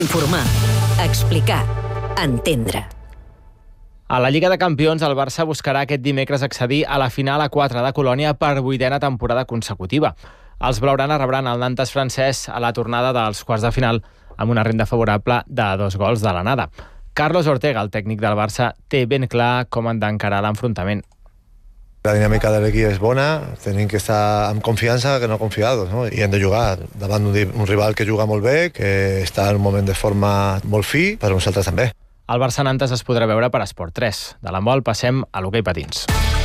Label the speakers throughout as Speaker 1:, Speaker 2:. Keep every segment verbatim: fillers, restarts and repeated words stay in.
Speaker 1: Informar, explicar, entendre.
Speaker 2: A la Lliga de Campions, el Barça buscarà aquest dimecres accedir a la final a quatre de Colònia per vuitena temporada consecutiva. Els blaugrana rebran el Nantes francès a la tornada dels quarts de final amb una renda favorable de dos gols de l'anada. Carlos Ortega, el tècnic del Barça, té ben clar com han d'encarar l'enfrontament.
Speaker 3: La dinàmica de l'equip és bona, tenim que estar amb confiança que no confiados, no? I hem de jugar davant un rival que juga molt bé, que està en un moment de forma molt fi, però nosaltres també.
Speaker 2: El Barça-Nantes es podrà veure per Esport tres. De l'handbol passem a l'hoquei patins.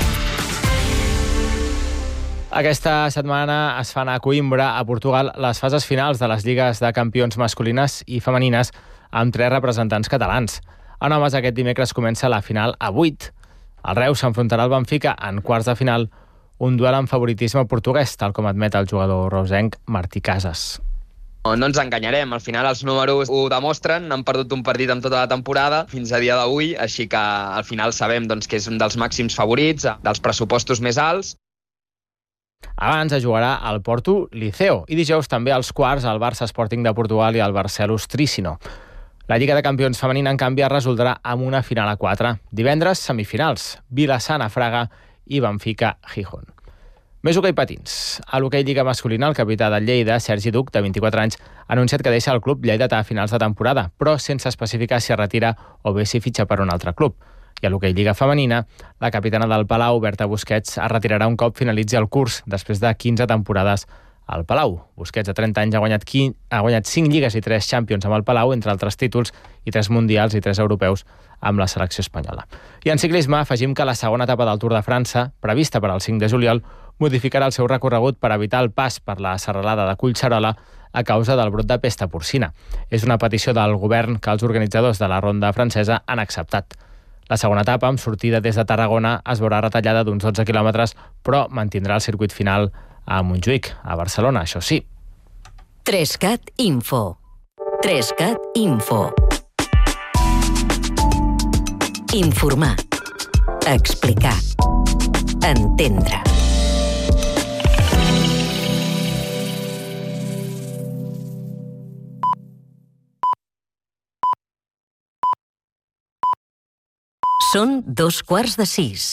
Speaker 2: Aquesta setmana es fan a Coimbra, a Portugal, les fases finals de les lligues de campions masculines i femenines amb tres representants catalans. En homes, aquest dimecres comença la final a vuit. El Reus s'enfrontarà al Benfica en quarts de final, un duel amb favoritisme portuguès, tal com admet el jugador reusenc Martí Casas.
Speaker 4: No ens enganyarem, al final els números ho demostren, han perdut un partit en tota la temporada fins a dia d'avui, així que al final sabem doncs, que és un dels màxims favorits, dels pressupostos més alts.
Speaker 2: Abans es jugarà al Porto Liceo i dijous també als quarts el Barça Sporting de Portugal i el Barcelos Tricino. La Lliga de Campions femenina, en canvi, es resoldrà amb una final a quatre. Divendres, semifinals, Vilassana Fraga i Benfica Gijón. Més hoquei patins. A l'hoquei Lliga masculina, el capità del Lleida, Sergi Duc, de vint-i-quatre anys, ha anunciat que deixa el club lleidatà a finals de temporada, però sense especificar si es retira o bé si fitxa per un altre club. I a l'hoquei Lliga femenina, la capitana del Palau, Berta Busquets, es retirarà un cop finalitzi el curs després de quinze temporades al Palau. Busquets, de trenta anys, ha guanyat, quinze, ha guanyat cinc lligues i tres Champions amb el Palau, entre altres títols, i tres mundials i tres europeus amb la selecció espanyola. I en ciclisme afegim que la segona etapa del Tour de França, prevista per al cinc de juliol, modificarà el seu recorregut per evitar el pas per la serralada de Collserola a causa del brot de pesta porcina. És una petició del govern que els organitzadors de la ronda francesa han acceptat. La segona etapa, amb sortida des de Tarragona, es veurà retallada d'uns dotze quilòmetres, però mantindrà el circuit final a Montjuïc, a Barcelona, això sí.
Speaker 1: Trescat Info. Trescat Info. Informar. Explicar. Entendre. Són dos quarts de sis.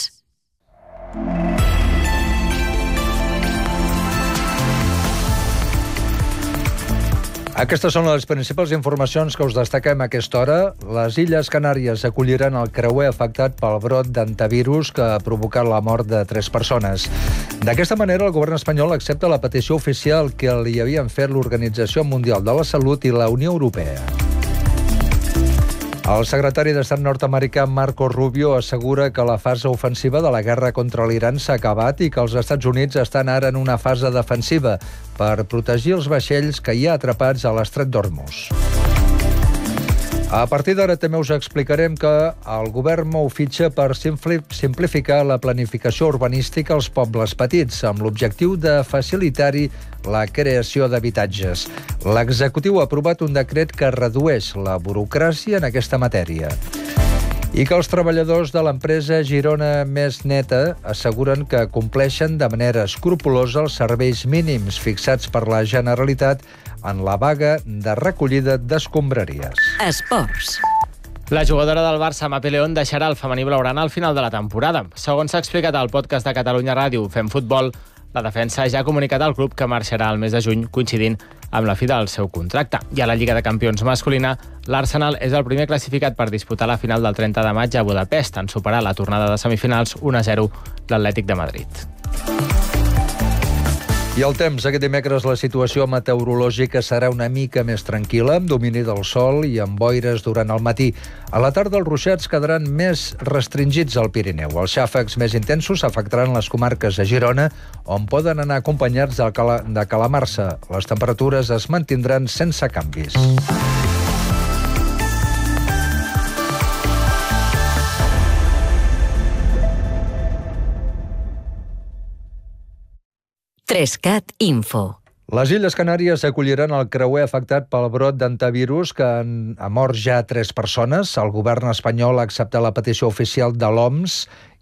Speaker 5: Aquestes són les principals informacions que us destaquem a aquesta hora. Les Illes Canàries acolliran el creuer afectat pel brot d'hantavirus que ha provocat la mort de tres persones. D'aquesta manera, el govern espanyol accepta la petició oficial que li havien fet l'Organització Mundial de la Salut i la Unió Europea. El secretari d'Estat nord-americà Marco Rubio assegura que la fase ofensiva de la guerra contra l'Iran s'ha acabat i que els Estats Units estan ara en una fase defensiva per protegir els vaixells que hi ha atrapats a l'estret d'Hormuz. A partir d'ara també us explicarem que el govern mou fitxa per simplificar la planificació urbanística als pobles petits, amb l'objectiu de facilitar-hi la creació d'habitatges. L'executiu ha aprovat un decret que redueix la burocràcia en aquesta matèria. I que els treballadors de l'empresa Girona Més Neta asseguren que compleixen de manera escrupulosa els serveis mínims fixats per la Generalitat en la vaga de recollida d'escombraries.
Speaker 1: Esports.
Speaker 2: La jugadora del Barça, Mapi León, deixarà el femení blaugrana al final de la temporada. Segons s'ha explicat al podcast de Catalunya Ràdio Fem Futbol, la defensa ja ha comunicat al club que marxarà al mes de juny, coincidint amb la fi del seu contracte. I a la Lliga de Campions masculina, l'Arsenal és el primer classificat per disputar la final del trenta de maig a Budapest, en superar la tornada de semifinals un a zero l'Atlètic de Madrid.
Speaker 5: I el temps, aquest dimecres la situació meteorològica serà una mica més tranquil·la, amb domini del sol i amb boires durant el matí. A la tarda els ruixats quedaran més restringits al Pirineu. Els xàfecs més intensos afectaran les comarques de Girona, on poden anar acompanyats de, cala, de calamarsa. Les temperatures es mantindran sense canvis.
Speaker 1: Trescat Info.
Speaker 5: Les Illes Canàries acolliran el creuer afectat pel brot d'hantavirus que han, ha mort ja tres persones. El govern espanyol ha acceptat la petició oficial de l'O M S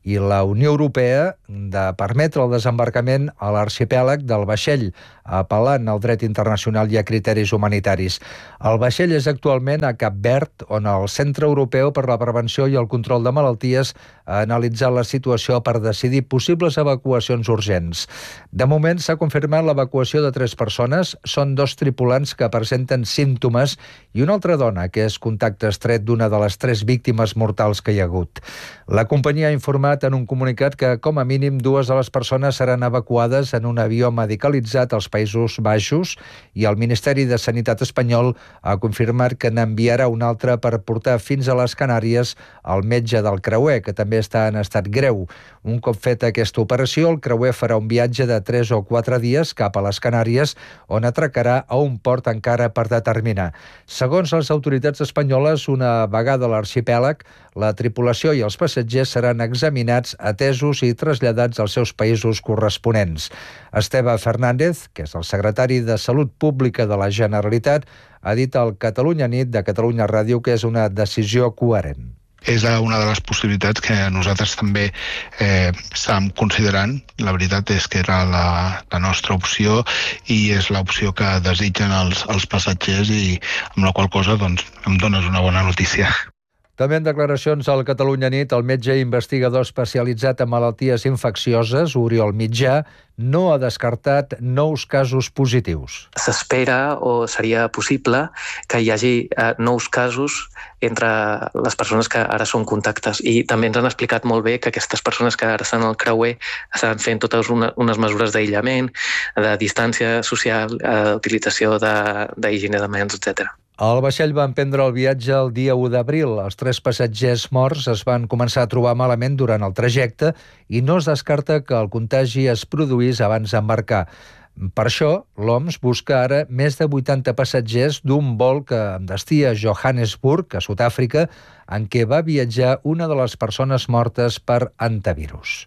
Speaker 5: i la Unió Europea de permetre el desembarcament a l'arxipèlag del vaixell, apel·lant al dret internacional i a criteris humanitaris. El vaixell és actualment a Cap Verd, on el Centre Europeu per la Prevenció i el Control de Malalties ha analitzat la situació per decidir possibles evacuacions urgents. De moment s'ha confirmat l'evacuació de tres persones, són dos tripulants que presenten símptomes i una altra dona que és contacte estret d'una de les tres víctimes mortals que hi ha hagut. La companyia ha informat en un comunicat que, com a mínim, dues de les persones seran evacuades en un avió medicalitzat als Països Baixos i el Ministeri de Sanitat espanyol ha confirmat que n'enviarà un altre per portar fins a les Canàries el metge del creuer, que també està en estat greu. Un cop feta aquesta operació, el creuer farà un viatge de tres o quatre dies cap a les Canàries, on atracarà a un port encara per determinar. Segons les autoritats espanyoles, una vegada a l'arxipèlag, la tripulació i els passatgers seran examinats, atesos i traslladats als seus països corresponents. Esteve Fernández, que és el secretari de Salut Pública de la Generalitat, ha dit al Catalunya Nit de Catalunya Ràdio que és una decisió coherent.
Speaker 6: És una de les possibilitats que nosaltres també eh, estàvem considerant. La veritat és que era la, la nostra opció i és l'opció que desitgen els, els passatgers i amb la qual cosa doncs, em dones una bona notícia.
Speaker 5: També en declaracions al Catalunya Nit, el metge investigador especialitzat en malalties infeccioses, Oriol Mitjà, no ha descartat nous casos positius.
Speaker 7: S'espera o seria possible que hi hagi eh, nous casos entre les persones que ara són contactes i també ens han explicat molt bé que aquestes persones que ara estan al creuer estan fent totes una, unes mesures d'aïllament, de distància social, eh, utilització d'higiene de, de mans, etcètera.
Speaker 5: El vaixell va emprendre el viatge el dia u d'abril. Els tres passatgers morts es van començar a trobar malament durant el trajecte i no es descarta que el contagi es produís abans d'embarcar. Per això, l'O M S busca ara més de vuitanta passatgers d'un vol que amb destí a Johannesburg, a Sud-àfrica, en què va viatjar una de les persones mortes per antivirus.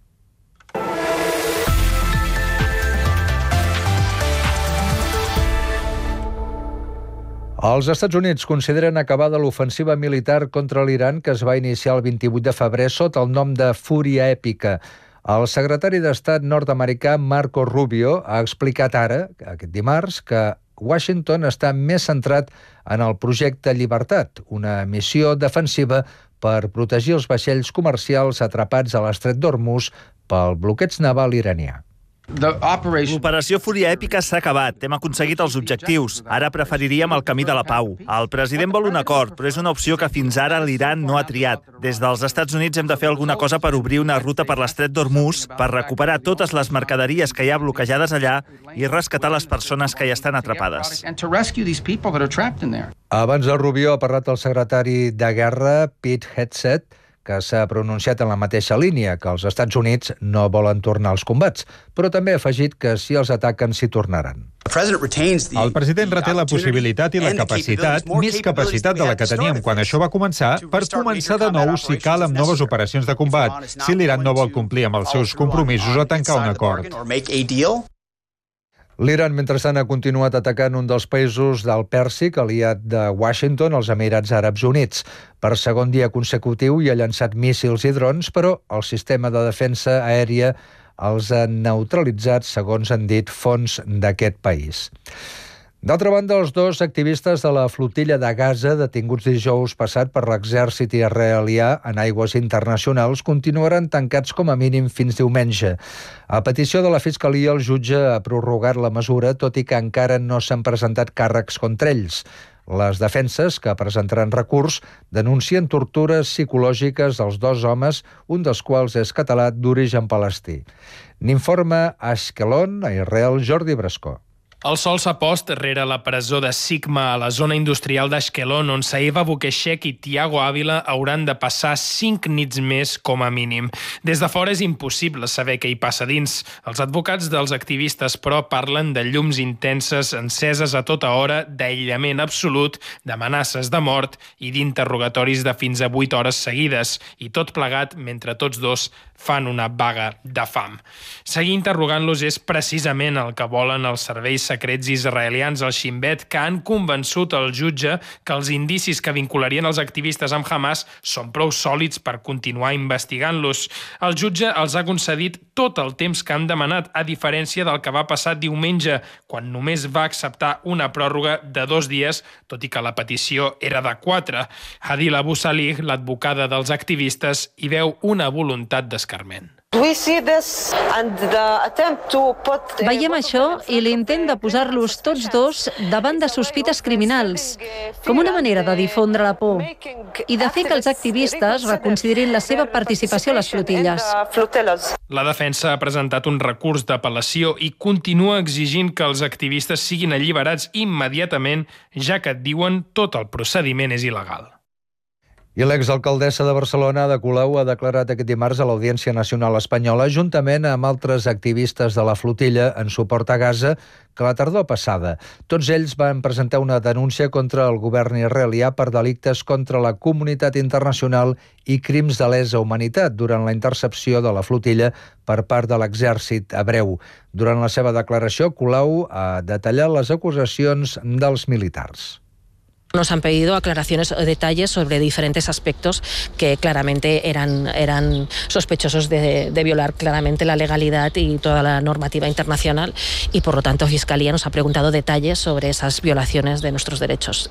Speaker 5: Els Estats Units consideren acabada l'ofensiva militar contra l'Iran que es va iniciar el vint-i-vuit de febrer sota el nom de Fúria Èpica. El secretari d'Estat nord-americà Marco Rubio ha explicat ara, aquest dimarts, que Washington està més centrat en el projecte Llibertat, una missió defensiva per protegir els vaixells comercials atrapats a l'estret d'Hormuz pel bloqueig naval iranià.
Speaker 8: L'operació Fúria Èpica s'ha acabat. Hem aconseguit els objectius. Ara preferiríem el camí de la pau. El president vol un acord, però és una opció que fins ara l'Iran no ha triat. Des dels Estats Units hem de fer alguna cosa per obrir una ruta per l'estret d'Hormuz, per recuperar totes les mercaderies que hi ha bloquejades allà i rescatar les persones que hi estan atrapades.
Speaker 5: Abans del Rubio ha parlat el secretari de Guerra, Pete Hegseth, que s'ha pronunciat en la mateixa línia, que els Estats Units no volen tornar als combats, però també ha afegit que si els ataquen s'hi tornaran.
Speaker 9: El president reté la possibilitat i la capacitat, més capacitat de la que teníem quan això va començar, per començar de nou si cal amb noves operacions de combat, si l'Iran no vol complir amb els seus compromisos o tancar un acord.
Speaker 5: L'Iran, mentrestant, ha continuat atacant un dels països del Pèrsic, aliat de Washington, els Emirats Àrabs Units. Per segon dia consecutiu hi ha llançat míssils i drons, però el sistema de defensa aèria els ha neutralitzat, segons han dit fonts d'aquest país. D'altra banda, els dos activistes de la flotilla de Gaza, detinguts dijous passat per l'exèrcit israelià en aigües internacionals, continuaran tancats com a mínim fins diumenge. A petició de la Fiscalia, el jutge ha prorrogat la mesura, tot i que encara no s'han presentat càrrecs contra ells. Les defenses, que presentaran recurs, denuncien tortures psicològiques dels dos homes, un dels quals és català d'origen palestí. N'informa a Ashkelon, a Israel, Jordi Brascó.
Speaker 10: El sol s'ha post rere la presó de Sigma a la zona industrial d'Ashkelon, on Saeva Bukeshek i Tiago Ávila hauran de passar cinc nits més com a mínim. Des de fora és impossible saber què hi passa dins. Els advocats dels activistes, però, parlen de llums intenses enceses a tota hora, d'aïllament absolut, d'amenaces de mort i d'interrogatoris de fins a vuit hores seguides, i tot plegat mentre tots dos fan una vaga de fam. Seguir interrogant-los és precisament el que volen els serveis secrets secrets israelians, el Shin Bet, que han convençut el jutge que els indicis que vincularien els activistes amb Hamas són prou sòlids per continuar investigant-los. El jutge els ha concedit tot el temps que han demanat, a diferència del que va passar diumenge, quan només va acceptar una pròrroga de dos dies, tot i que la petició era de quatre. Hadil Abu Salih, l'advocada dels activistes, hi veu una voluntat d'escarment.
Speaker 11: Veiem això i l'intent de posar-los tots dos davant de sospites criminals, com una manera de difondre la por i de fer que els activistes reconsiderin la seva participació a les flotilles.
Speaker 10: La defensa ha presentat un recurs d'apel·lació i continua exigint que els activistes siguin alliberats immediatament, ja que, diuen, tot el procediment és il·legal.
Speaker 5: I l'exalcaldessa de Barcelona, Ada Colau, ha declarat aquest dimarts a l'Audiència Nacional Espanyola, juntament amb altres activistes de la flotilla en suport a Gaza, que la tardor passada tots ells van presentar una denúncia contra el govern israelià per delictes contra la comunitat internacional i crims de lesa humanitat durant la intercepció de la flotilla per part de l'exèrcit hebreu. Durant la seva declaració, Colau ha detallat les acusacions dels militars.
Speaker 12: Nos han pedido aclaraciones o detalles sobre diferentes aspectos que claramente eran, eran sospechosos de, de violar claramente la legalidad y toda la normativa internacional y, por lo tanto, Fiscalía nos ha preguntado detalles sobre esas violaciones de nuestros derechos.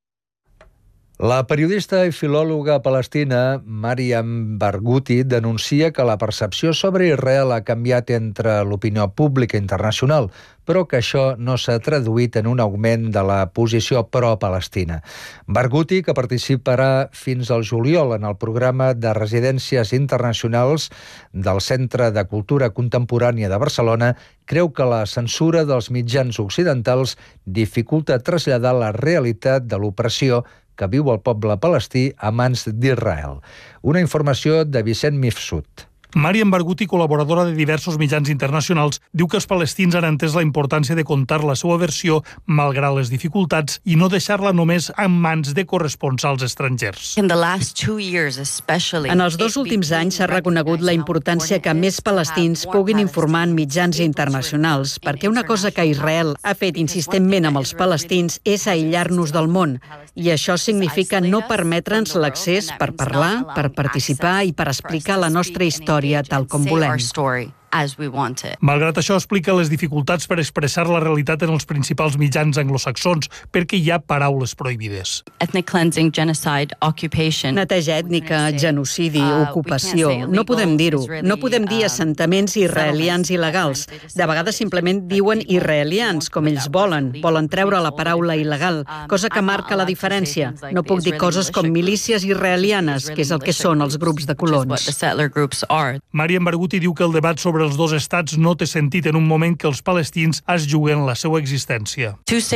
Speaker 5: La periodista i filòloga palestina Mariam Barghouti denuncia que la percepció sobre Israel ha canviat entre l'opinió pública internacional, però que això no s'ha traduït en un augment de la posició pro-palestina. Barghouti, que participarà fins al juliol en el programa de residències internacionals del Centre de Cultura Contemporània de Barcelona, creu que la censura dels mitjans occidentals dificulta traslladar la realitat de l'opressió que viu el poble palestí a mans d'Israel. Una informació de Vicent Mifsud.
Speaker 13: Mariam Barghouti, col·laboradora de diversos mitjans internacionals, diu que els palestins han entès la importància de contar la seva versió malgrat les dificultats i no deixar-la només en mans de corresponsals estrangers.
Speaker 14: En els dos últims anys s'ha reconegut la importància que més palestins puguin informar en mitjans internacionals, perquè una cosa que Israel ha fet insistentment amb els palestins és aïllar-nos del món, i això significa no permetre'ns l'accés per parlar, per participar i per explicar la nostra història tal com volem.
Speaker 13: Malgrat això, explica les dificultats per expressar la realitat en els principals mitjans anglosaxons, perquè hi ha paraules prohibides.
Speaker 14: Neteja ètnica, genocidi, ocupació. No podem dir-ho. No podem dir assentaments israelians il·legals. De vegades simplement diuen israelians, com ells volen. Volen treure la paraula il·legal, cosa que marca la diferència. No puc dir coses com milícies israelianes, que és el que són els grups de colons.
Speaker 13: Mariam Barghouti diu que el debat sobre els dos estats no té sentit en un moment que els palestins es juguen la seva existència.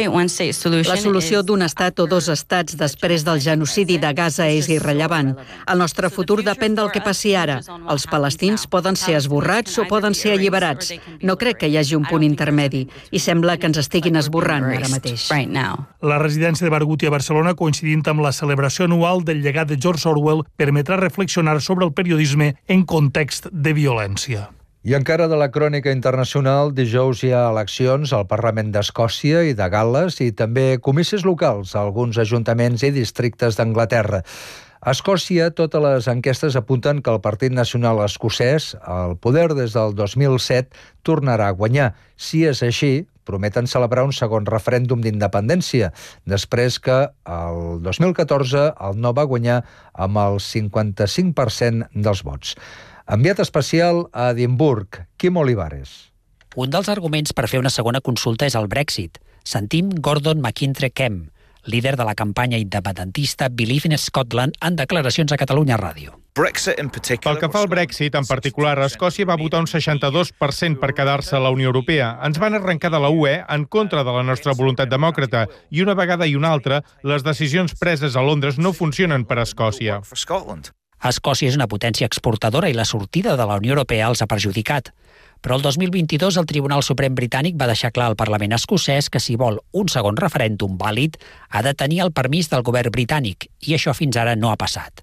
Speaker 14: La solució d'un estat o dos estats després del genocidi de Gaza és irrellevant. El nostre futur depèn del que passi ara. Els palestins poden ser esborrats o poden ser alliberats. No crec que hi hagi un punt intermedi i sembla que ens estiguin esborrant ara mateix.
Speaker 13: La residència de Barghouti a Barcelona, coincidint amb la celebració anual del llegat de George Orwell, permetrà reflexionar sobre el periodisme en context de violència.
Speaker 5: I encara de la crònica internacional, dijous hi ha eleccions al Parlament d'Escòcia i de Gal·les i també comicis locals a alguns ajuntaments i districtes d'Anglaterra. A Escòcia, totes les enquestes apunten que el Partit Nacional Escocès, al poder des del dos mil set, tornarà a guanyar. Si és així, prometen celebrar un segon referèndum d'independència, després que el dos mil catorze el no va guanyar amb el cinquanta-cinc per cent dels vots. Enviat especial a Edimburg, Quim Olivares.
Speaker 15: Un dels arguments per fer una segona consulta és el Brexit. Sentim Gordon McIntyre-Kemp, líder de la campanya independentista Believe in Scotland, en declaracions a Catalunya Ràdio.
Speaker 16: Pel que fa al Brexit, en particular, Escòcia va votar un seixanta-dos per cent per quedar-se a la Unió Europea. Ens van arrencar de la U E en contra de la nostra voluntat demòcrata i una vegada i una altra, les decisions preses a Londres no funcionen per a Escòcia.
Speaker 15: Escòcia és una potència exportadora i la sortida de la Unió Europea els ha perjudicat. Però el dos mil vint-i-dos el Tribunal Suprem britànic va deixar clar al Parlament escocès que si vol un segon referèndum vàlid ha de tenir el permís del govern britànic i això fins ara no ha passat.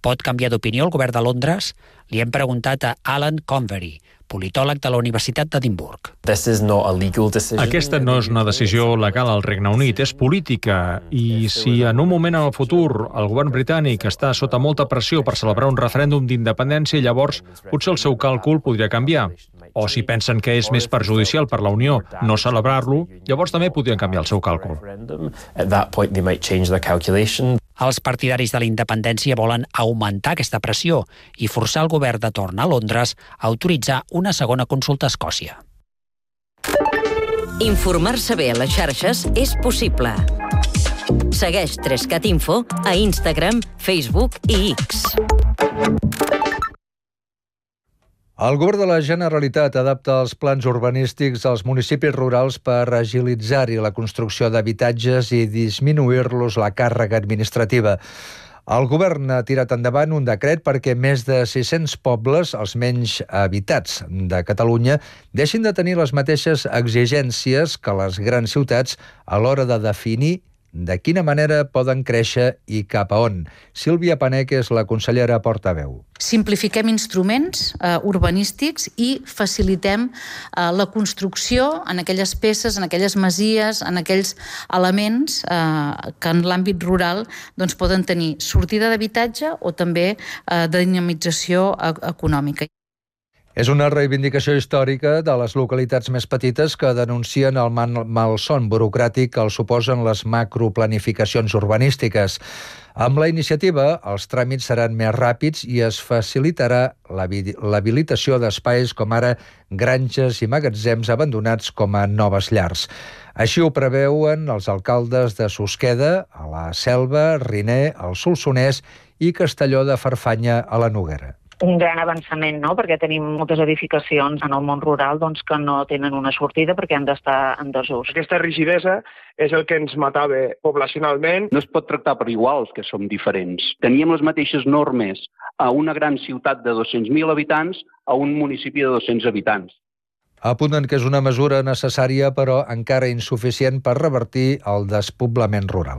Speaker 15: Pot canviar d'opinió el govern de Londres? Li hem preguntat a Alan Convery, politòleg de la Universitat d'Edimburg.
Speaker 17: Aquesta no és una decisió legal al Regne Unit, és política. I si en un moment en el futur el govern britànic està sota molta pressió per celebrar un referèndum d'independència, llavors potser el seu càlcul podria canviar. O si pensen que és més perjudicial per la Unió no celebrar-lo, llavors també podrien canviar el seu càlcul.
Speaker 15: Els partidaris de la independència volen augmentar aquesta pressió i forçar el govern de torn a Londres a autoritzar una segona consulta a Escòcia.
Speaker 1: Informar-se bé a les xarxes és possible. Segueix trescat Info a Instagram, Facebook i X.
Speaker 5: El govern de la Generalitat adapta els plans urbanístics als municipis rurals per agilitzar-hi la construcció d'habitatges i disminuir-los la càrrega administrativa. El govern ha tirat endavant un decret perquè més de sis-cents pobles, els menys habitats de Catalunya, deixin de tenir les mateixes exigències que les grans ciutats a l'hora de definir de quina manera poden créixer i cap a on. Sílvia Panec és la consellera portaveu.
Speaker 18: Simplifiquem instruments eh, urbanístics i facilitem eh, la construcció en aquelles peces, en aquelles masies, en aquells elements eh, que en l'àmbit rural doncs, poden tenir sortida d'habitatge o també eh, de dinamització econòmica.
Speaker 5: És una reivindicació històrica de les localitats més petites que denuncien el malson burocràtic que els suposen les macroplanificacions urbanístiques. Amb la iniciativa, els tràmits seran més ràpids i es facilitarà l'habilitació d'espais com ara granges i magatzems abandonats com a noves llars. Així ho preveuen els alcaldes de Susqueda, a la Selva, Riner, el Solsonès i Castelló de Farfanya a la Noguera.
Speaker 19: Un gran avançament, no?, perquè tenim moltes edificacions en el món rural doncs, que no tenen una sortida perquè han d'estar en desús.
Speaker 20: Aquesta rigidesa és el que ens matava poblacionalment.
Speaker 21: No es pot tractar per iguals, que som diferents. Teníem les mateixes normes a una gran ciutat de dos-cents mil habitants a un municipi de dos-cents habitants.
Speaker 5: Apunten que és una mesura necessària, però encara insuficient per revertir el despoblament rural.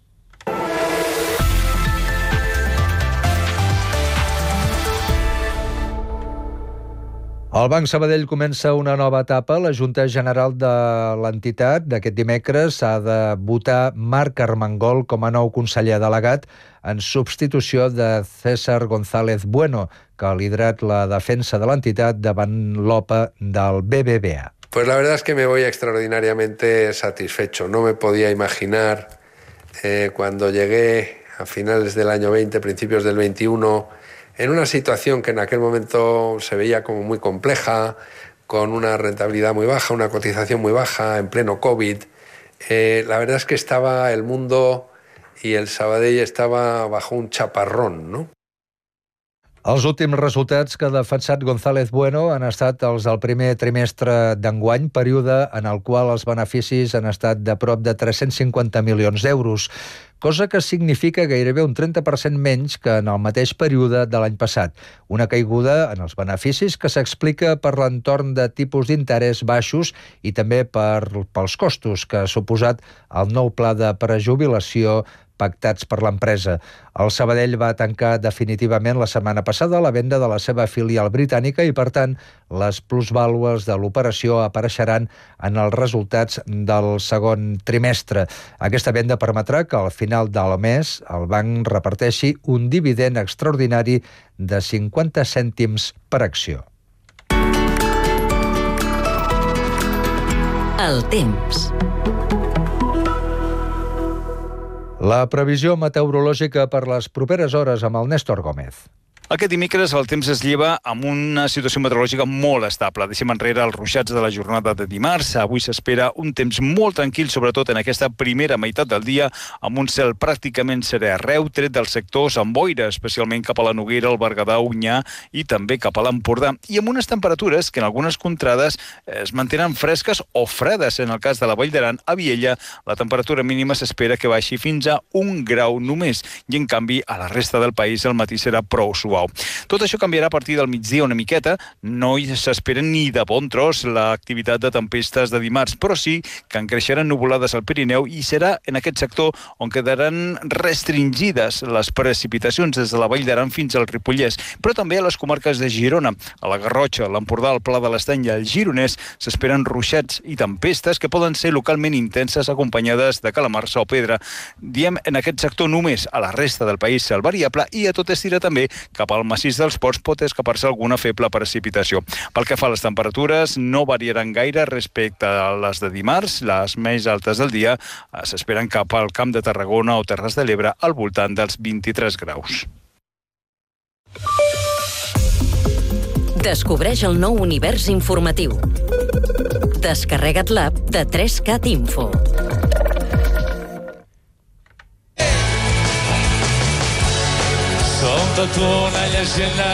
Speaker 5: El Banc Sabadell comença una nova etapa. La Junta General de l'entitat d'aquest dimecres ha de votar Marc Armengol com a nou conseller delegat en substitució de César González Bueno, que ha liderat la defensa de l'entitat davant l'OPA del B B V A.
Speaker 22: Pues la verdad es que me voy extraordinariamente satisfecho. No me podía imaginar eh, cuando llegué a finales del año veinte, principios del veintiuno, en una situación que en aquel momento se veía como muy compleja, con una rentabilidad muy baja, una cotización muy baja, en pleno COVID. Eh, la verdad es que estaba el mundo y el Sabadell estaba bajo un chaparrón, ¿no?
Speaker 5: Els últims resultats que ha defensat González Bueno han estat els del primer trimestre d'enguany, període en el qual els beneficis han estat de prop de tres-cents cinquanta milions d'euros, cosa que significa gairebé un trenta per cent menys que en el mateix període de l'any passat. Una caiguda en els beneficis que s'explica per l'entorn de tipus d'interès baixos i també per, pels costos que ha suposat el nou pla de prejubilació pactats per l'empresa. El Sabadell va tancar definitivament la setmana passada la venda de la seva filial britànica i, per tant, les plusvàlues de l'operació apareixeran en els resultats del segon trimestre. Aquesta venda permetrà que al final del mes el banc reparteixi un dividend extraordinari de cinquanta cèntims per acció.
Speaker 1: El temps.
Speaker 5: La previsió meteorològica per les properes hores amb el Néstor Gómez.
Speaker 23: Aquest dimecres el temps es lleva amb una situació meteorològica molt estable. Deixem enrere els ruixats de la jornada de dimarts. Avui s'espera un temps molt tranquil, sobretot en aquesta primera meitat del dia, amb un cel pràcticament serè arreu, tret dels sectors amb boira, especialment cap a la Noguera, el Berguedà, Onyar i també cap a l'Empordà, i amb unes temperatures que en algunes contrades es mantenen fresques o fredes. En el cas de la Vall d'Aran, a Viella, la temperatura mínima s'espera que baixi fins a un grau només, i en canvi a la resta del país el matí serà prou suau. suau. Tot això canviarà a partir del migdia una miqueta. No hi s'espera ni de bon tros l'activitat de tempestes de dimarts, però sí que encreixeran nuvolades al Pirineu i serà en aquest sector on quedaran restringides les precipitacions des de la Vall d'Aran fins al Ripollès, però també a les comarques de Girona, a la Garrotxa, l'Empordà, el Pla de l'Estany i el Gironès s'esperen ruixats i tempestes que poden ser localment intenses acompanyades de calamarsa o pedra. Diem en aquest sector només, a la resta del país el variable i a tot estira també cap al massís dels Ports pot escapar-se alguna feble precipitació. Pel que fa a les temperatures, no variaran gaire respecte a les de dimarts. Les més altes del dia s'esperen cap al Camp de Tarragona o Terres de l'Ebre al voltant dels vint-i-tres graus.
Speaker 1: Descobreix el nou univers informatiu. Descarrega't l'app de tres cat Info.
Speaker 2: Som tot una llegenda,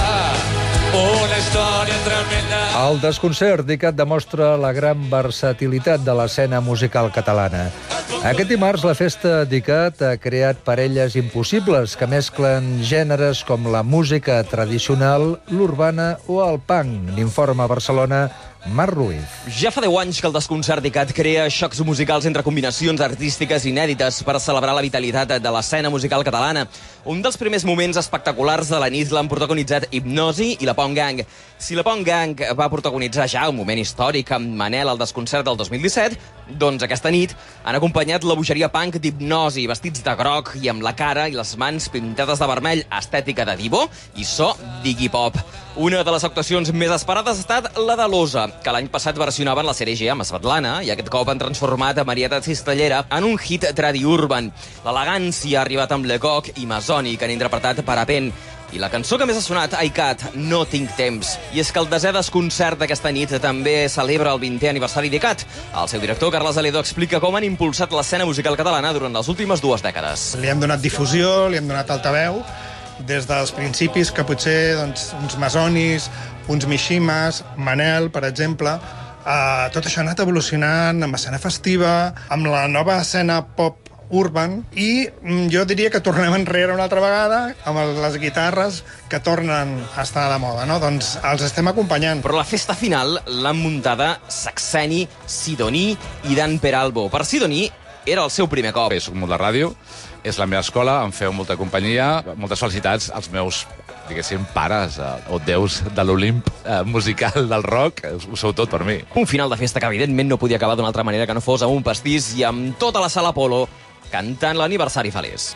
Speaker 2: una història tremenda.
Speaker 5: El desconcert d'ICAT demostra la gran versatilitat de l'escena musical catalana. Aquest dimarts la festa d'ICAT ha creat parelles impossibles que mesclen gèneres com la música tradicional, l'urbana o el punk. N'informa a Barcelona Marc Ruiz.
Speaker 3: Ja fa deu anys que el desconcert d'ICAT crea xocs musicals entre combinacions artístiques inèdites per celebrar la vitalitat de l'escena musical catalana. Un dels primers moments espectaculars de la nit l'han protagonitzat Hipnosi i la Punk Gang. Si la Punk Gang va protagonitzar ja un moment històric amb Manel al desconcert del dos mil disset, doncs aquesta nit han acompanyat la bogeria punk d'Hipnosi, vestits de groc i amb la cara i les mans pintades de vermell, estètica de divo i so d'Iggy Pop. Una de les actuacions més esperades ha estat la de l'Osa, que l'any passat versionaven la sèrie G amb Svetlana i aquest cop han transformat a Marieta Cistellera en un hit tradi-urban. L'elegància ha arribat amb Lecoq i Masoni, que han interpretat Parapent. I la cançó que més ha sonat a ICAT, No tinc temps. I és que el desè desconcert d'aquesta nit també celebra el vintè aniversari d'ICAT. El seu director, Carles Aledo, explica com han impulsat l'escena musical catalana durant les últimes dues dècades.
Speaker 4: Li hem donat difusió, li hem donat altaveu, des dels principis que potser doncs, uns Masonis, uns Mishimas, Manel, per exemple, eh, tot això ha anat evolucionant amb escena festiva, amb la nova escena pop urban, i jo diria que tornem enrere una altra vegada amb les guitarres que tornen a estar de moda, no? Doncs els estem acompanyant.
Speaker 3: Però la festa final l'han muntada Saxeni, Sidoní i Dan Peralbo. Per Sidoní era el seu primer cop.
Speaker 24: Soc molt de ràdio, és la meva escola, em feu molta companyia, moltes felicitats als meus, diguéssim, pares o déus de l'Olimp eh, musical del rock, ho sou tot per mi.
Speaker 3: Un final de festa que evidentment no podia acabar d'una altra manera que no fos amb un pastís i amb tota la sala Apolo cantant l'aniversari feliç.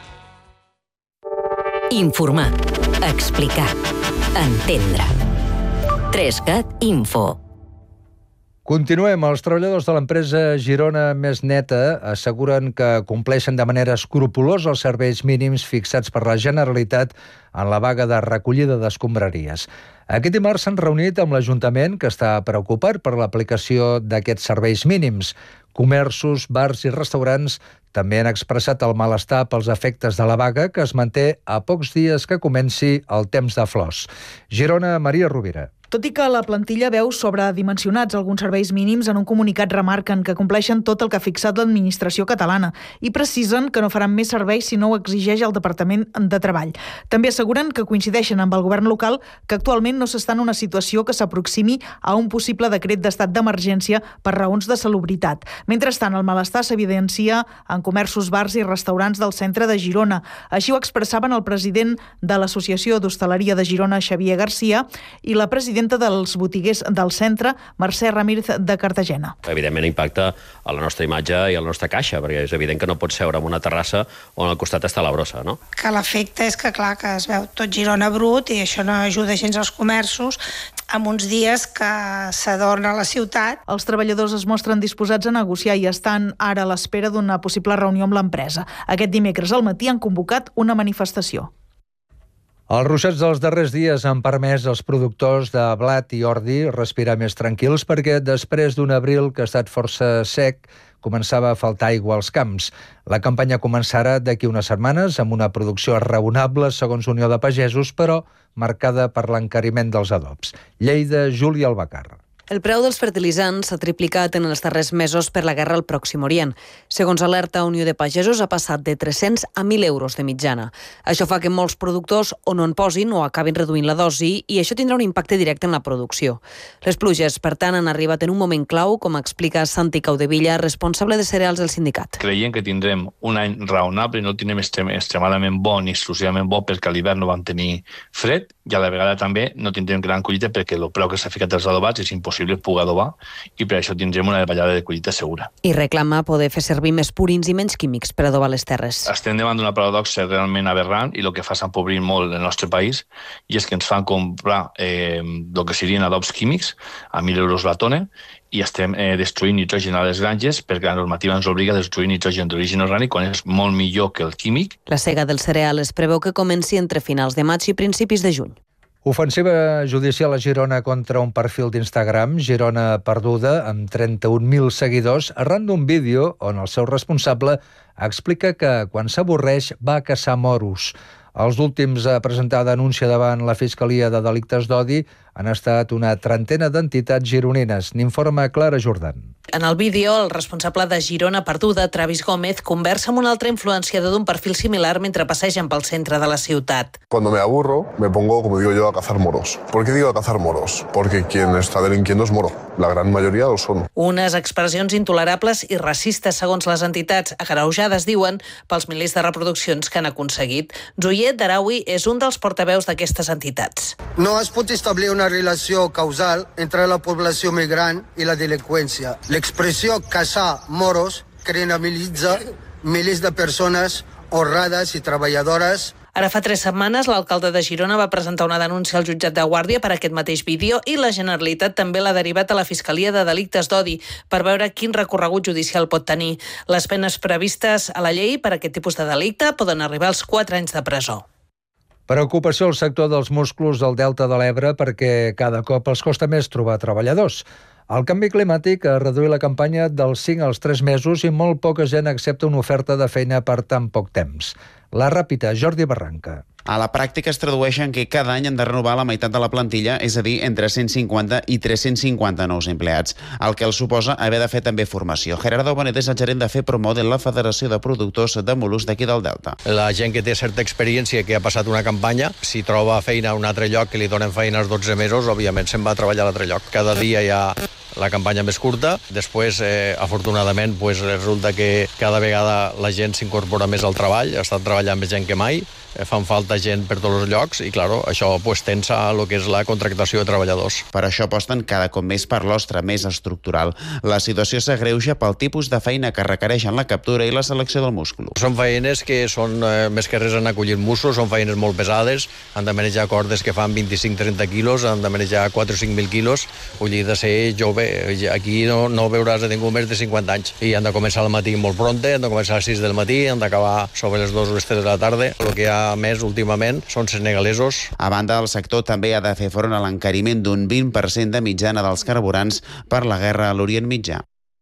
Speaker 1: Informar, explicar, entendre. tres cat Info.
Speaker 5: Continuem. Els treballadors de l'empresa Girona Més Neta asseguren que compleixen de manera escrupulosa els serveis mínims fixats per la Generalitat en la vaga de recollida d'escombraries. Aquest dimarts s'han reunit amb l'Ajuntament, que està preocupat per l'aplicació d'aquests serveis mínims. Comerços, bars i restaurants també han expressat el malestar pels efectes de la vaga, que es manté a pocs dies que comenci el temps de flors. Girona, Maria Rovira.
Speaker 25: Tot i que la plantilla veu sobredimensionats alguns serveis mínims, en un comunicat remarquen que compleixen tot el que ha fixat l'administració catalana i precisen que no faran més serveis si no ho exigeix el Departament de Treball. També asseguren que coincideixen amb el govern local que actualment no s'està en una situació que s'aproximi a un possible decret d'estat d'emergència per raons de salubritat. Mentrestant, el malestar s'evidencia en comerços, bars i restaurants del centre de Girona. Així ho expressaven el president de l'Associació d'Hostaleria de Girona, Xavier Garcia, i la presidenta dels botiguers del centre, Mercè Ramírez de Cartagena.
Speaker 26: Evidentment impacta a la nostra imatge i a la nostra caixa, perquè és evident que no pots seure en una terrassa on al costat està la brossa, no?
Speaker 27: Que l'efecte és que, clar, que es veu tot Girona brut i això no ajuda gens als comerços en uns dies que s'adorna la ciutat.
Speaker 25: Els treballadors es mostren disposats a negociar i estan ara a l'espera d'una possible reunió amb l'empresa. Aquest dimecres al matí han convocat una manifestació.
Speaker 5: Els ruixats dels darrers dies han permès als productors de blat i ordi respirar més tranquils perquè després d'un abril que ha estat força sec començava a faltar aigua als camps. La campanya començarà d'aquí unes setmanes amb una producció raonable segons Unió de Pagesos, però marcada per l'encariment dels adobs. Lleida, Júlia Albacar.
Speaker 6: El preu dels fertilitzants s'ha triplicat en els darrers mesos per la guerra al Pròxim Orient. Segons Alerta Unió de Pagesos, ha passat de tres-cents a mil euros de mitjana. Això fa que molts productors o no en posin o acabin reduint la dosi i això tindrà un impacte directe en la producció. Les pluges, per tant, han arribat en un moment clau, com explica Santi Caudevilla, responsable de cereals del sindicat.
Speaker 7: Creiem que tindrem un any raonable, no tindrem extremadament bo ni exclusivament bo perquè a l'hivern no vam tenir fred i a la vegada també no tindrem gran collita perquè el preu que s'ha ficat als adobats és impossible poder adobar i per això tindrem una davallada de collita segura.
Speaker 6: I reclama poder fer servir més purins i menys químics per adobar les terres.
Speaker 7: Estem davant d'una paradoxa realment aberrant i el que fa és empobrir molt el nostre país i és que ens fan comprar eh, el que serien adobs químics a mil euros la tona i estem eh, destruint nitrogen a les granges perquè la normativa ens obliga a destruir nitrogen d'origen orgànic quan és molt millor que el químic.
Speaker 6: La sega del cereal es preveu que comenci entre finals de maig i principis de juny.
Speaker 5: Ofensiva judicial a Girona contra un perfil d'Instagram, Girona Perduda, amb trenta-un mil seguidors, arran d'un vídeo on el seu responsable explica que quan s'avorreix va a caçar moros. Els últims a presentar denúncia davant la Fiscalia de Delictes d'Odi han estat una trentena d'entitats gironines. N'informa Clara Jordan.
Speaker 8: En el vídeo, el responsable de Girona Perduda, Travis Gómez, conversa amb un altre influenciador d'un perfil similar mentre passegen pel centre de la ciutat.
Speaker 9: Cuando me aburro, me pongo, como digo yo, a cazar moros. ¿Por qué digo a cazar moros? Porque quien está delinquiendo es moro. La gran mayoría lo son.
Speaker 8: Unes expressions intolerables i racistes, segons les entitats, agreujades, diuen, pels milers de reproduccions que han aconseguit. Zoyet Darawi és un dels portaveus d'aquestes entitats.
Speaker 10: No es pot establir una relació causal entre la població migrant i la delinqüència. L'expressió caçar moros criminalitza milers de persones honrades i treballadores.
Speaker 8: Ara fa tres setmanes, l'alcalde de Girona va presentar una denúncia al jutjat de Guàrdia per aquest mateix vídeo i la Generalitat també l'ha derivat a la Fiscalia de Delictes d'Odi per veure quin recorregut judicial pot tenir. Les penes previstes a la llei per a aquest tipus de delicte poden arribar als quatre anys de presó.
Speaker 5: Preocupació al sector dels musclos del Delta de l'Ebre perquè cada cop els costa més trobar treballadors. El canvi climàtic ha reduït la campanya dels cinc als tres mesos i molt poca gent accepta una oferta de feina per tan poc temps. La Ràpita, Jordi Barranca.
Speaker 11: A la pràctica es tradueix en que cada any han de renovar la meitat de la plantilla, és a dir, entre cent cinquanta i tres-cents cinquanta nous empleats, el que els suposa haver de fer també formació. Gerardo Bonet és el gerent de FEPROMO de la Federació de Productors de Mol·luscs d'aquí del Delta.
Speaker 12: La gent que té certa experiència, que ha passat una campanya, si troba feina a un altre lloc que li donen feina als dotze mesos, òbviament se'n va a treballar a l'altre lloc. Cada dia hi ha la campanya més curta, després, eh, afortunadament, pues, resulta que cada vegada la gent s'incorpora més al treball, està treballant més gent que mai, eh, fan falta gent per tots els llocs i, clar, això pues, tensa el que és la contractació de treballadors.
Speaker 11: Per això aposten cada cop més per l'ostre més estructural. La situació s'agreuja pel tipus de feina que requereixen la captura i la selecció del múscul.
Speaker 12: Són feines que són eh, més que res en acollir musclos, són feines molt pesades, han de manejar cordes que fan vint-i-cinc a trenta quilos, han de manejar quatre o cinc mil quilos, vull dir, de ser jove. Aquí no, no veuràs a ningú més de cinquanta anys. I han de començar al matí molt pronte, han de començar a les sis del matí, han d'acabar sobre les dues o les tres de la tarda. El que hi ha més últimament són senegalesos.
Speaker 11: A banda, el sector també ha de fer front a l'encariment d'un vint per cent de mitjana dels carburants per la guerra a l'Orient Mitjà.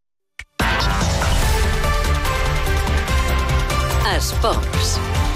Speaker 1: Esports.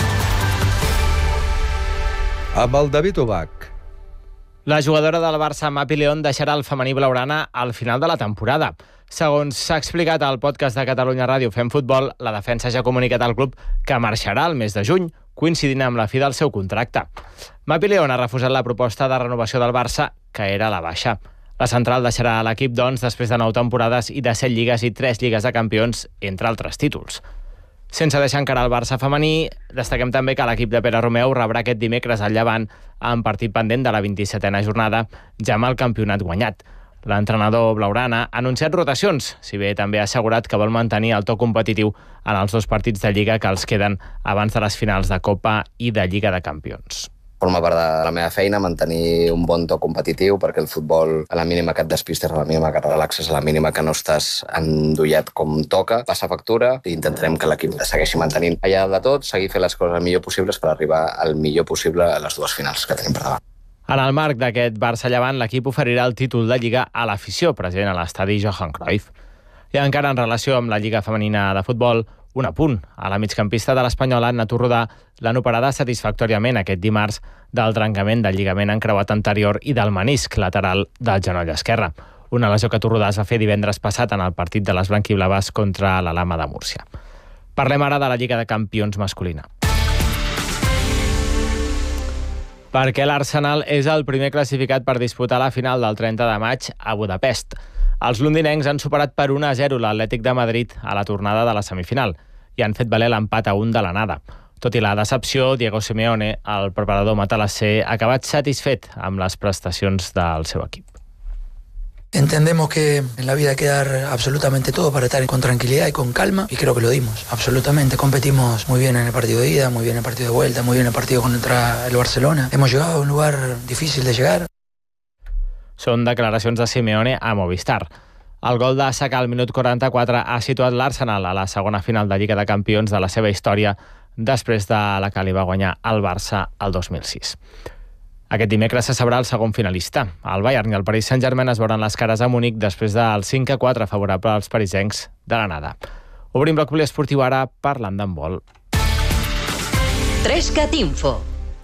Speaker 5: Amb el David Ubach.
Speaker 28: La jugadora del Barça, Mapi León, deixarà el femení blaugrana al final de la temporada. Segons s'ha explicat al podcast de Catalunya Ràdio Fem Futbol, la defensa ja ha comunicat al club que marxarà el mes de juny, coincidint amb la fi del seu contracte. Mapi León ha refusat la proposta de renovació del Barça, que era a la baixa. La central deixarà l'equip, doncs, després de nou temporades i de set lligues i tres lligues de campions, entre altres títols. Sense deixar encara el Barça femení, destaquem també que l'equip de Pere Romeu rebrà aquest dimecres al Llevant en partit pendent de la vint-i-setena jornada, ja amb el campionat guanyat. L'entrenador blaugrana ha anunciat rotacions, si bé també ha assegurat que vol mantenir el to competitiu en els dos partits de Lliga que els queden abans de les finals de Copa i de Lliga de Campions.
Speaker 29: Forma part de la meva feina mantenir un bon to competitiu perquè el futbol, a la mínima que et despistes, a la mínima que et relaxes, a la mínima que no estàs endollat com toca, passa factura i intentarem que l'equip segueixi mantenint allà de tot, seguir fent les coses millor possibles per arribar al millor possible a les dues finals que tenim per davant.
Speaker 28: En el marc d'aquest Barça-Llevant, l'equip oferirà el títol de Lliga a l'afició present a l'estadi Johan Cruyff. I encara en relació amb la Lliga Femenina de Futbol, un apunt. A la migcampista de l'Espanyola, Natur Rodà, l'han operada satisfactòriament aquest dimarts del trencament del lligament encreuat anterior i del menisc lateral del genoll esquerre. una lesió que Torrodà es va fer divendres passat en el partit de les blanquiblaves contra la Lama de Múrcia. Parlem ara de la Lliga de Campions masculina. Perquè l'Arsenal és el primer classificat per disputar la final del trenta de maig a Budapest. Els londinencs han superat per un a zero l'Atlètic de Madrid a la tornada de la semifinal i han fet valer l'empat a un de l'anada. Tot i la decepció, Diego Simeone, el preparador matalasser, ha acabat satisfet amb les prestacions del seu equip.
Speaker 13: Entendemos que en la vida hay que dar absolutamente todo para estar con tranquilidad y con calma, y creo que lo dimos, absolutamente. Competimos muy bien en el partido de ida, muy bien en el partido de vuelta, muy bien en el partido contra el Barcelona. Hemos llegado a un lugar difícil de llegar.
Speaker 28: Són declaracions de Simeone a Movistar. El gol de Saka al minut quaranta-quatre ha situat l'Arsenal a la segona final de Lliga de Campions de la seva història, després de la que li va guanyar el Barça el dos mil sis. Aquest dimecres se sabrà el segon finalista. El Bayern i el Paris Saint-Germain es veuran les cares a Múnich després del cinc a quatre favorable als parisencs de l'anada. Obrim bloc poliesportiu ara parlant d'handbol.
Speaker 1: Trescat Info.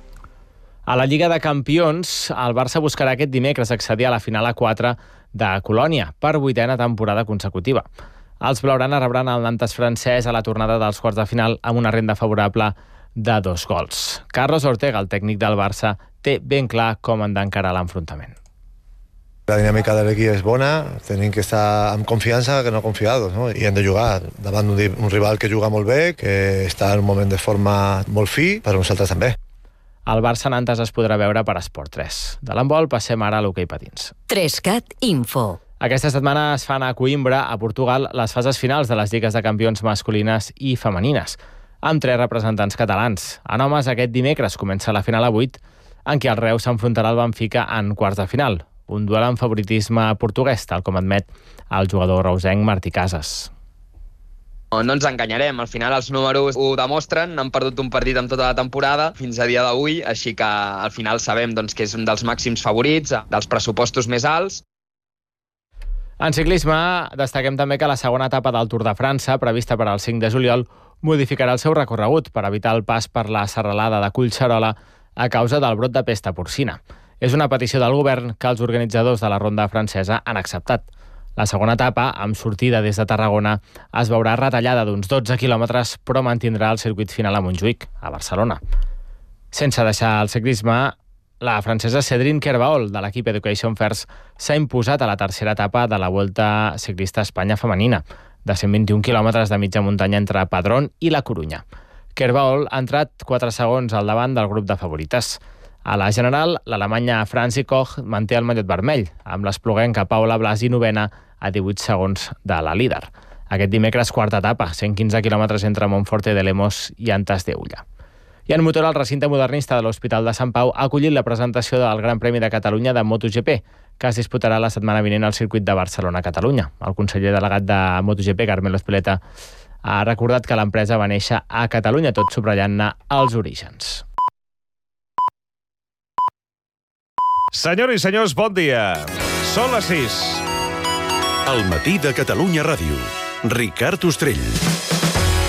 Speaker 28: A la Lliga de Campions, el Barça buscarà aquest dimecres accedir a la final a quatre de Colònia per vuitena temporada consecutiva. Els blaugrana rebran el Nantes francès a la tornada dels quarts de final amb una renda favorable de dos gols. Carlos Ortega, el tècnic del Barça, té ben clar com han d'encarar l'enfrontament.
Speaker 14: La dinàmica de l'equip és bona, tenim que estar amb confiança que no confiados, no? I hem de jugar davant un rival que juga molt bé, que està en un moment de forma molt fi, però nosaltres també.
Speaker 28: El Barça-Nantes es podrà veure per Esport tres. De l'handbol passem ara a l'hoquei patins.
Speaker 1: Trescat Info.
Speaker 28: Aquesta setmana es fan a Coimbra, a Portugal, les fases finals de les lligues de campions masculines i femenines, amb tres representants catalans. En homes, aquest dimecres comença la final a vuit, en què el Reus s'enfrontarà al Benfica en quarts de final. Un duel amb favoritisme portuguès, tal com admet el jugador reusenc Martí Casas.
Speaker 15: No ens enganyarem, al final els números ho demostren, han perdut un partit amb tota la temporada fins a dia d'avui, així que al final sabem doncs, que és un dels màxims favorits, dels pressupostos més alts.
Speaker 28: En ciclisme, destaquem també que la segona etapa del Tour de França, prevista per al cinc de juliol, modificarà el seu recorregut per evitar el pas per la serralada de Collserola a causa del brot de pesta porcina. És una petició del govern que els organitzadors de la ronda francesa han acceptat. La segona etapa, amb sortida des de Tarragona, es veurà retallada d'uns dotze quilòmetres, però mantindrà el circuit final a Montjuïc, a Barcelona. Sense deixar el ciclisme, la francesa Cédrine Kerbaol, de l'equip Education First, s'ha imposat a la tercera etapa de la Volta Ciclista a Espanya femenina, de cent vint-i-un quilòmetres de mitja muntanya entre Padrón i la Corunya. Kerbaol ha entrat quatre segons al davant del grup de favorites. A la general, l'alemanya Franzi Koch manté el mallot vermell, amb l'espluguenca Paula Blasi novena a divuit segons de la líder. Aquest dimecres, quarta etapa, cent quinze quilòmetres entre Monforte de Lemos i Antas de Ulla. I en motor, el recinte modernista de l'Hospital de Sant Pau ha acollit la presentació del Gran Premi de Catalunya de MotoGP, que es disputarà la setmana vinent al circuit de Barcelona-Catalunya. El conseller delegat de MotoGP, Carmelo Espeleta, ha recordat que l'empresa va néixer a Catalunya, tot subratllant-ne els orígens.
Speaker 16: Senyores i senyors, bon dia. Són les sis.
Speaker 17: El matí de Catalunya Ràdio. Ricard Ostrell.